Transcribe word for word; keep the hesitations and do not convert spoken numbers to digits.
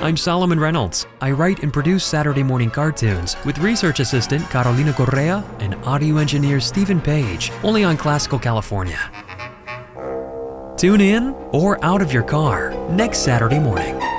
I'm Solomon Reynolds. I write and produce Saturday morning cartoons with research assistant Carolina Correa and audio engineer Stephen Page, only on Classical California. Tune in or out of your car next Saturday morning.